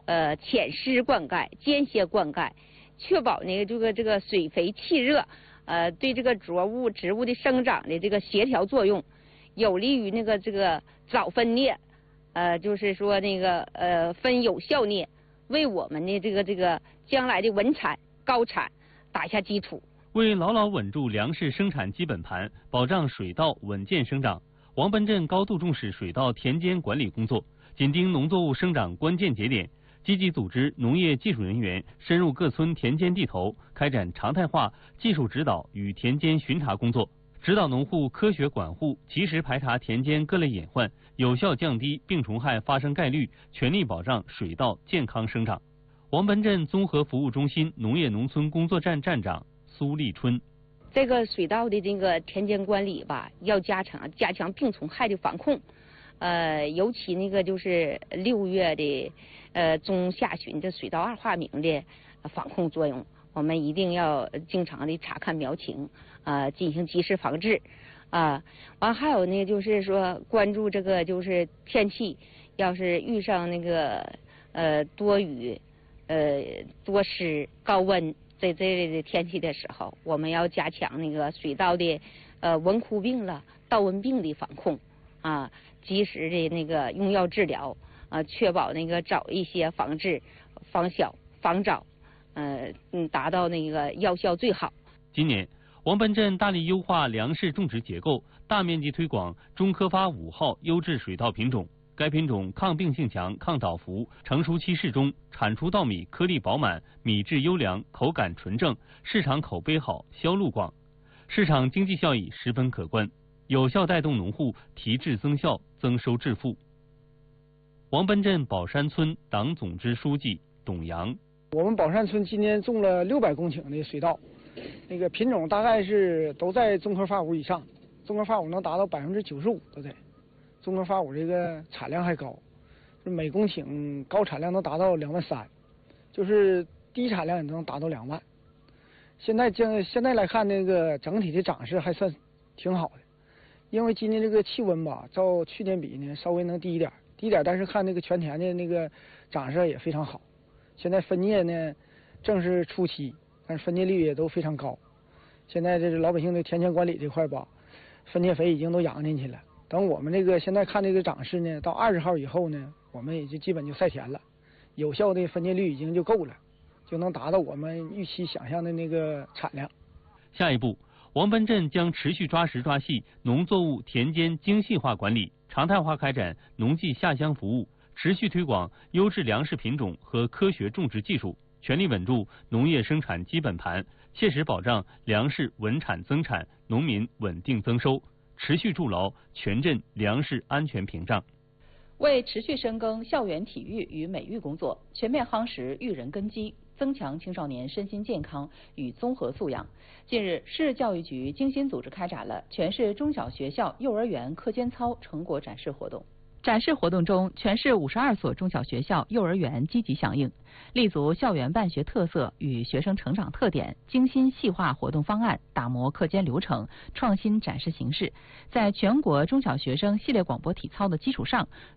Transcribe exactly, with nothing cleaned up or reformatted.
呃浅施灌溉、间歇灌溉，确保那个这个这个水肥气热，呃对这个作物植物的生长的这个协调作用，有利于那个这个早分裂，呃就是说那个呃分有效裂，为我们的这个这个将来的稳产高产打下基础。 为牢牢稳住粮食生产基本盘，保障水稻稳健生长，王奔镇高度重视水稻田间管理工作，紧盯农作物生长关键节点，积极组织农业技术人员深入各村田间地头，开展常态化技术指导与田间巡查工作，指导农户科学管护，及时排查田间各类隐患，有效降低病虫害发生概率，全力保障水稻健康生长。王奔镇综合服务中心农业农村工作站站长苏立春， 这个水稻的这个田间管理吧，要加强加强病虫害的防控，呃，尤其那个就是六月的呃中下旬的水稻二化名的防控作用，我们一定要经常的查看苗情，啊、呃，进行及时防治，啊、呃，完还有呢，就是说关注这个就是天气，要是遇上那个呃多雨、呃多湿、高温。在这类的天气的时候，我们要加强那个水稻的呃蚊枯病了、稻瘟病的防控啊，及时的那个用药治疗啊，确保那个早一些防治、防小、防早，呃嗯，达到那个药效最好。 今年，王奔镇大力优化粮食种植结构，大面积推广中科发五号优质水稻品种。该品种抗病性强、抗倒伏，成熟期适中，产出稻米颗粒饱满，米质优良，口感纯正，市场口碑好，销路广，市场经济效益十分可观，有效带动农户提质增效、增收致富。王奔镇宝山村党总支书记董阳， 我们宝山村今年种了六百公顷的水稻，那个品种大概是都在综合发五以上，综合发五能达到百分之九十五都在。综合发五这个产量还高，就每公顷高产量能达到两万三，就是低产量也能达到两万。现在将现在来看，那个整体的长势还算挺好的，因为今年这个气温吧，照去年比呢稍微能低一点，低一点，但是看那个全田的那个长势也非常好。现在分蘖呢正是初期，但是分蘖率也都非常高。现在这是老百姓的田间管理这块吧，分蘖肥已经都养进去了。等我们这个现在看这个长势呢，到二十号以后呢，我们也就基本就晒田了，有效的分蘖率已经就够了，就能达到我们预期想象的那个产量。 下一步，王奔镇将持续抓实抓细农作物田间精细化管理，常态化开展农技下乡服务，持续推广优质粮食品种和科学种植技术，全力稳住农业生产基本盘，切实保障粮食稳产增产，农民稳定增收。持续筑牢全镇粮食安全屏障， 为持续深耕校园体育与美育工作，全面夯实育人根基，增强青少年身心健康与综合素养。近日，市教育局精心组织开展了全市中小学校、幼儿园课间操成果展示活动。展示活动中，全市五十二所中小学校、幼儿园积极响应，立足校园办学特色与学生成长特点，精心细化活动方案，打磨课间流程，创新展示形式，在全国中小学生系列广播体操的基础上，